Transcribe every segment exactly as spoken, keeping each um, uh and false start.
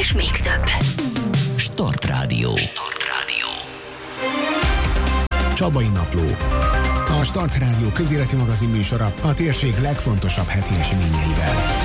és még több. Start Rádió. Start Rádió. Csabai Napló. A Start Rádió közéleti magazin műsora a térség legfontosabb heti eseményeivel.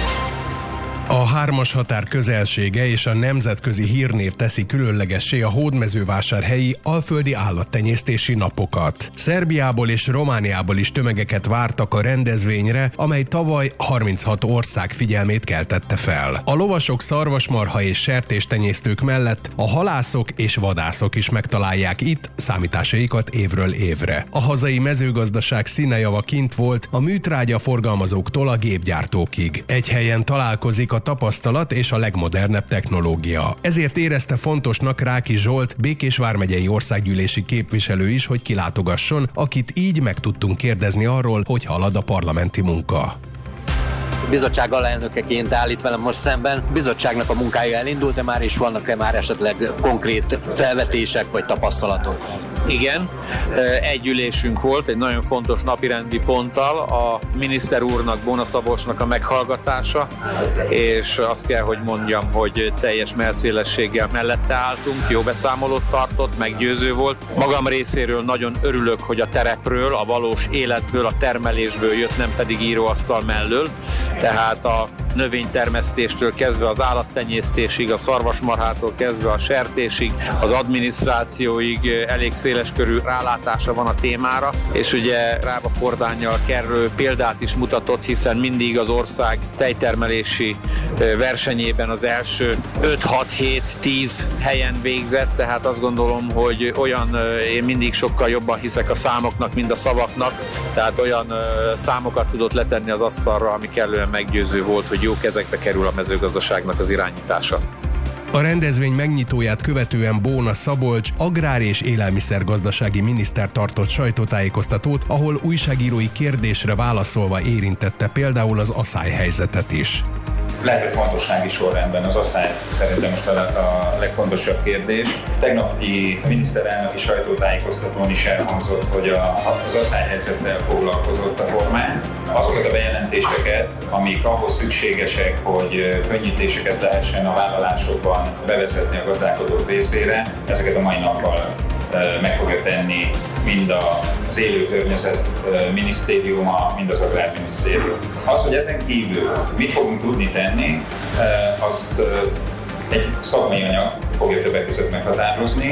A hármas határ közelsége és a nemzetközi hírnév teszi különlegessé a hódmezővásárhelyi alföldi állattenyésztési napokat. Szerbiából és Romániából is tömegeket vártak a rendezvényre, amely tavaly harminchat ország figyelmét keltette fel. A lovasok, szarvasmarha és sertéstenyésztők mellett a halászok és vadászok is megtalálják itt számításaikat évről évre. A hazai mezőgazdaság színejava kint volt a műtrágya forgalmazóktól a gépgyártókig. Egy helyen találkozik a tapasztalat és a legmodernebb technológia. Ezért érezte fontosnak Ráki Zsolt, Békés vármegyei országgyűlési képviselő is, hogy kilátogasson, akit így meg tudtunk kérdezni arról, hogy halad a parlamenti munka. Bizottság alelnökeként állít velem most szemben. Bizottságnak a munkája elindult-e már, és vannak-e már esetleg konkrét felvetések vagy tapasztalatok? Igen, egy ülésünk volt, egy nagyon fontos napirendi ponttal, a miniszter úrnak, Bóna Szabolcsnak a meghallgatása, és azt kell, hogy mondjam, hogy teljes mellszélességgel mellette álltunk, jó beszámolót tartott, meggyőző volt. Magam részéről nagyon örülök, hogy a terepről, a valós életből, a termelésből jött, nem pedig íróasztal mellől, tehát a növénytermesztéstől kezdve az állattenyésztésig, a szarvasmarhától kezdve a sertésig, az adminisztrációig elég széleskörű rálátása van a témára, és ugye Rába Kordánnyal Kerről példát is mutatott, hiszen mindig az ország tejtermelési versenyében az első öt hat hét tíz helyen végzett, tehát azt gondolom, hogy olyan, én mindig sokkal jobban hiszek a számoknak, mint a szavaknak, tehát olyan számokat tudott letenni az asztalra, ami kellően meggyőző volt, hogy jó kezekbe kerül a mezőgazdaságnak az irányítása. A rendezvény megnyitóját követően Bóna Szabolcs agrár- és élelmiszergazdasági miniszter tartott sajtótájékoztatót, ahol újságírói kérdésre válaszolva érintette például az aszályhelyzetet is. Lehető fontossági sorrendben az asszály szerintem most a legfontosabb kérdés. Tegnapi miniszterelnöki sajtótájékoztatón is elhangzott, hogy az asszályhelyzettel foglalkozott a kormány. Azokat a bejelentéseket, amik ahhoz szükségesek, hogy könnyítéseket lehessen a vállalásokban bevezetni a gazdálkodók részére, ezeket a mai nappal meg fogja tenni mind az élőkörnyezet minisztériuma, mind az agrárminisztérium. Az, hogy ezen kívül mit fogunk tudni tenni, azt egy szakmai anyag fogja többek között meghatározni.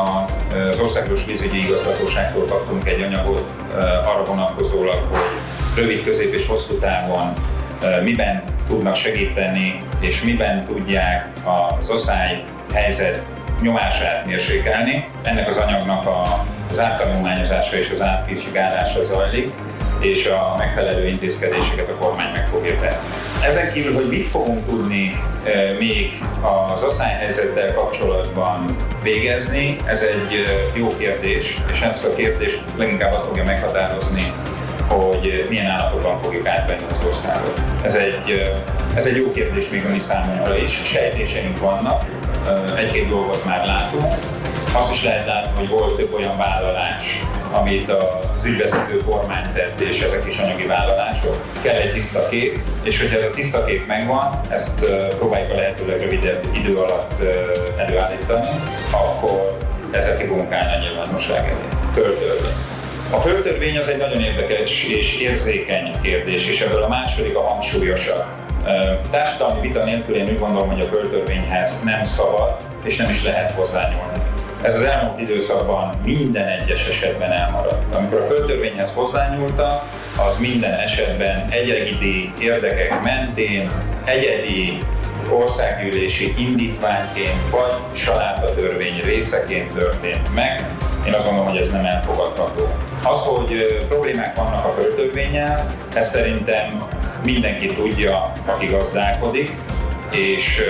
Az Országos Vízügyi Igazgatóságtól kaptunk egy anyagot arra vonatkozólag, hogy rövid, közép és hosszú távon miben tudnak segíteni, és miben tudják az asszály helyzet nyomását mérsékelni. Ennek az anyagnak a, az áttanulmányozása és az átvizsgálása zajlik, és a megfelelő intézkedéseket a kormány meg fogja tenni. Ezen kívül, hogy mit fogunk tudni e, még az asszályhelyzettel kapcsolatban végezni, ez egy e, jó kérdés, és ezt a kérdést leginkább azt fogja meghatározni, hogy milyen állapotban fogjuk átvenni az országot. Ez egy, ez egy jó kérdés még a mi számunkra is. Sejtéseink vannak, egy-két dolgot már látunk. Azt is lehet látni, hogy volt több olyan vállalás, amit az ügyvezető kormány tett, és ezek is anyagi vállalások. Kell egy tiszta kép, és hogyha ez a tiszta kép megvan, ezt próbáljuk a lehetőleg rövidebb idő alatt előállítani, akkor ezzel ki fogunk állni a nyilvánosság elé. Földtörvény. A földtörvény az egy nagyon érdekes és érzékeny kérdés, és ebből a második a hangsúlyosabb. Társadalmi vita nélkül én úgy gondolom, hogy a földtörvényhez nem szabad és nem is lehet hozzányúlni. Ez az elmúlt időszakban minden egyes esetben elmaradt. Amikor a földtörvényhez hozzányúltak, az minden esetben egyedi érdekek mentén, egyedi országgyűlési indítványként vagy salátatörvény részeként történt meg. Én azt gondolom, hogy ez nem elfogadható. Az, hogy problémák vannak a földtörvénnyel, ez szerintem mindenki tudja, aki gazdálkodik, és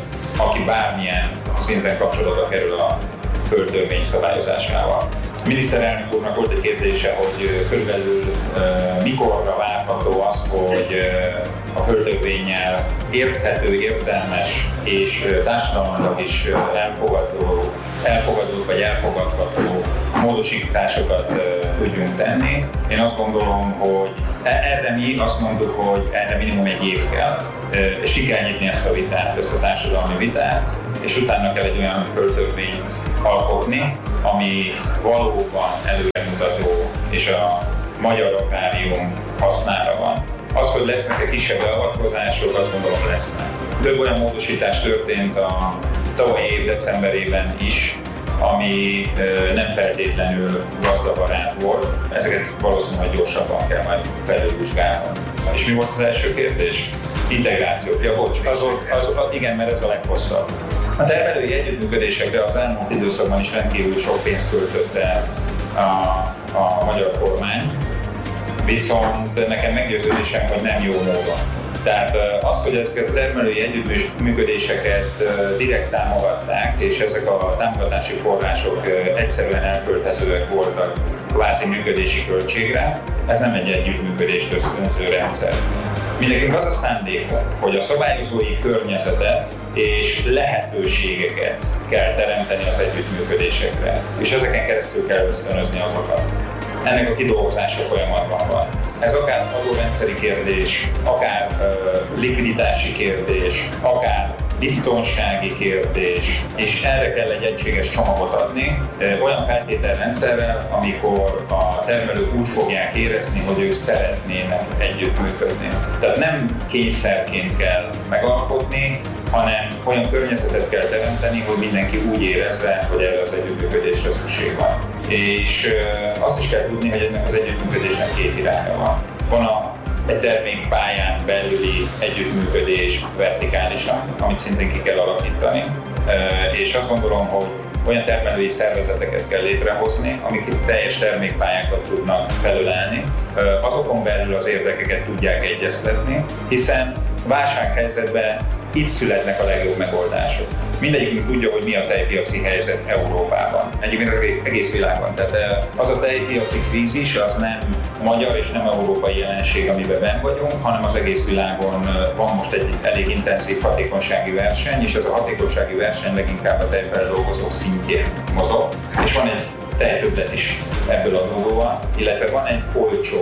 aki bármilyen szinten kapcsolatba kerül a földtörvény szabályozásával. A miniszterelnök úrnak volt egy kérdése, hogy körülbelül uh, mikorra várható az, hogy uh, a földtörvénnyel érthető, értelmes és uh, társadalmilag is uh, elfogadó, elfogadó vagy elfogadható módosításokat tudjunk tenni. Én azt gondolom, hogy erre mi azt mondtuk, hogy erre minimum egy év kell, és ki kell nyitni ezt a vitát, ezt a társadalmi vitát, és utána kell egy olyan földtörvényt alkotni, ami valóban előremutató, és a magyar agrárium hasznára van. Az, hogy lesznek-e kisebb beavatkozások, azt gondolom lesznek. Több olyan módosítás történt a tavalyi év decemberében is, ami nem feltétlenül gazdabarát volt. Ezeket valószínűleg gyorsabban kell majd felülvizsgálni. És mi volt az első kérdés? Integráció. Ja, bocs, az, az, az, igen, mert ez a leghosszabb. A termelői együttműködésekre az elmúlt időszakban is rendkívül sok pénzt költött el a, a magyar kormány, viszont nekem meggyőződésem, hogy nem jó módon. Tehát az, hogy ezeket a termelői együttműködéseket direkt támogatták, és ezek a támogatási források egyszerűen elkölthetőek voltak kvázi működési költségre, ez nem egy együttműködést ösztönző rendszer. Mindenkünk az a szándéka, hogy a szabályozói környezetet és lehetőségeket kell teremteni az együttműködésekre, és ezeken keresztül kell ösztönözni azokat. Ennek a kidolgozása folyamatban van. Ez akár adórendszeri kérdés, akár uh, likviditási kérdés, akár biztonsági kérdés, és erre kell egy egységes csomagot adni, olyan feltételrendszerrel, amikor a termelők úgy fogják érezni, hogy ők szeretnének együttműködni. Tehát nem kényszerként kell megalkotni, hanem olyan környezetet kell teremteni, hogy mindenki úgy érezze, hogy erre az együttműködésre szükség van. És azt is kell tudni, hogy ennek az együttműködésnek két iránya van. Van a egy termékpályán belüli együttműködés vertikálisan, amit szintén ki kell alakítani, és azt gondolom, hogy olyan termelői szervezeteket kell létrehozni, amik itt teljes termékpályákat tudnak felölelni, azokon belül az érdekeket tudják egyeztetni, hiszen válsághelyzetben itt születnek a legjobb megoldások. Mindegyikünk tudja, hogy mi a tejpiaci helyzet Európában, egyébként egész világban. Tehát az a tejpiaci krízis az nem magyar és nem európai jelenség, amiben benn vagyunk, hanem az egész világon van most egy elég intenzív hatékonysági verseny, és ez a hatékonysági verseny leginkább a tejfeldolgozók szintjén mozog, és van egy tejtöbblet is ebből adódóan, illetve van egy olcsó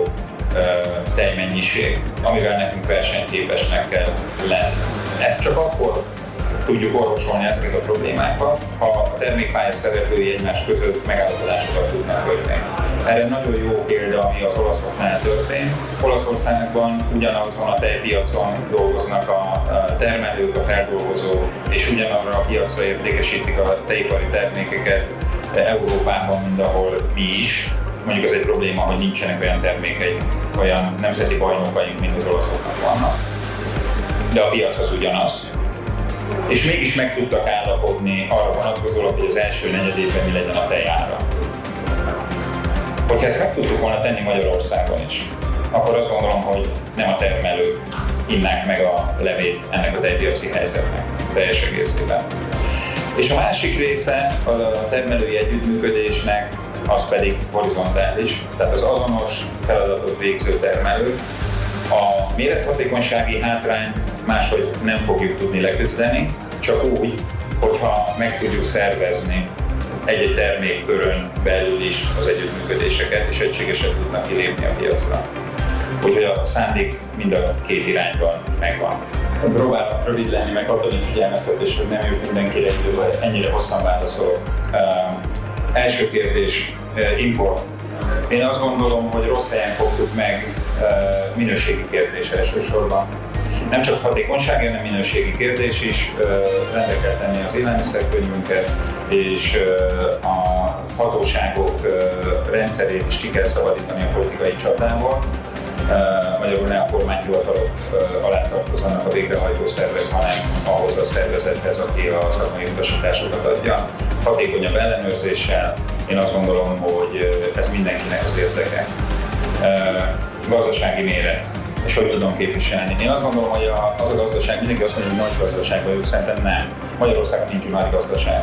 tejmennyiség, amivel nekünk versenyképesnek kell lenni. Ez csak akkor tudjuk orvosolni ezeket a problémákat, ha a termékpálya szereplői egymás között megállapodásokat tudnak kötni. Erre nagyon jó példa, ami az olaszoknál történt. Olaszországban ugyanazon a tejpiacon dolgoznak a termelők, a feldolgozók, és ugyanarra a piacra értékesítik a tejipari termékeket Európában, mint ahol mi is. Mondjuk ez egy probléma, hogy nincsenek olyan termékeink, olyan nemzeti bajnokaink, mint az olaszoknak vannak. De a piac az ugyanaz. És mégis meg tudtak állapodni arra vonatkozólag, hogy az első negyedében mi legyen a tejára. Hogyha ezt meg tudtuk volna tenni Magyarországon is, akkor azt gondolom, hogy nem a termelők innák meg a levét ennek a tejpiaci helyzetnek teljes egészében. És a másik része a termelői együttműködésnek az pedig horizontális, tehát az azonos feladatot végző termelők. A mérethatékonysági hátrányt máshogy nem fogjuk tudni leküzdeni, csak úgy, hogyha meg tudjuk szervezni egy-egy termékkörön belül is az együttműködéseket, és egységesen tudnak kilépni a piacra. Úgyhogy a szándék mind a két irányban megvan. Próbálok rövid lenni, meg katoni figyelmeztetés, hogy nem jut mindenkire időben, ennyire hosszan válaszolok. Uh, első kérdés, uh, import. Én azt gondolom, hogy rossz helyen fogtuk meg uh, minőségi kérdés elsősorban. Nem csak hatékonyság, hanem minőségi kérdés is. Uh, rendre kell tenni az élelmiszerkönyvünket, és uh, a hatóságok uh, rendszerét is ki kell szabadítani a politikai csatából. Uh, magyarul ne a kormányhivatalok uh, alá tartozanak a végrehajtó szervek, hanem ahhoz a szervezethez, aki a szakmai utasításokat adja. Hatékonyabb ellenőrzéssel, én azt gondolom, hogy ez mindenkinek az érdeke. Uh, gazdasági méret, és hogy tudom képviselni. Én azt gondolom, hogy a, az a gazdaság, mindenki azt mondja, hogy nagy gazdaság vagyok, szerintem nem. Magyarországon nincs nagy gazdaság.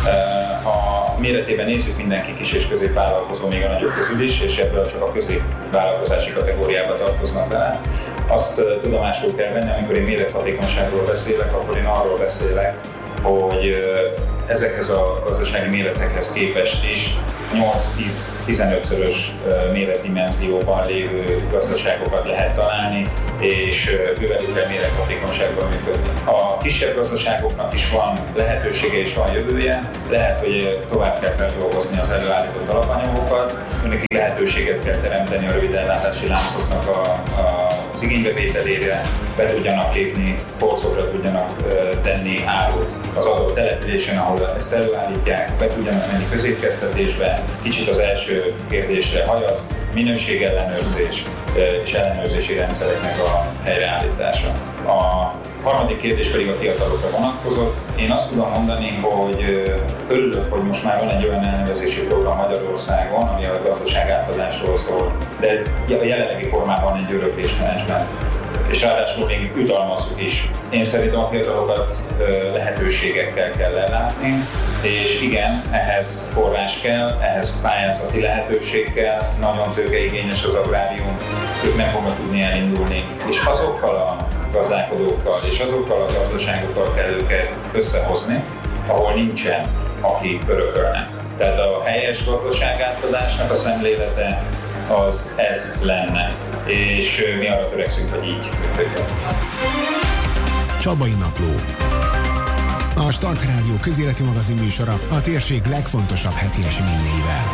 Ha méretében nézzük, mindenki kis és középvállalkozó, még a nagyobb közül is, és ebből csak a középvállalkozási kategóriába tartoznak bele. Azt tudomásul kell venni, amikor én mérethatékonyságról beszélek, akkor én arról beszélek, hogy ezekhez a gazdasági méretekhez képest is nyolc-tíz-tizenötszörös méretdimenzióban lévő gazdaságokat lehet találni, és ővelük kell mérethatékonyságban működni. A kisebb gazdaságoknak is van lehetősége és van jövője, lehet, hogy tovább kell feldolgozni az előállított alapanyagokat, nekik lehetőséget kell teremteni a rövid ellátási láncoknak a, a, az igénybevételére, be tudjanak lépni, polcokra tudjanak tenni árut az adott településen, ahol ezt előállítják, be tudjanak menni közétkeztetésbe. Kicsit az első kérdésre hajaz, minőségellenőrzés és ellenőrzési rendszereknek a helyreállítása. A harmadik kérdés pedig a fiatalokra vonatkozott. Én azt tudom mondani, hogy örülök, hogy most már van egy olyan elnevezési program Magyarországon, ami a gazdaság átadásról szól, de ez a jelenlegi formában egy öröklésmenedzsment, és ráadásul még jutalmazzuk is. Én szerintem a fiatalokat lehetőségekkel kell ellátni, és igen, ehhez forrás kell, ehhez pályázati lehetőség kell, nagyon tőkeigényes az agrárium, ők nem fognak tudni elindulni, és azokkal a gazdálkodókkal és azokkal a gazdaságokkal kell őket összehozni, ahol nincsen, aki örökölne. Tehát a helyes gazdaságátadásnak a szemlélete az ez lenne, és mi arra törekszünk, hogy így működjön. Csabai Napló. A Start Rádió közéleti magazin műsora a térség legfontosabb heti eseményeivel.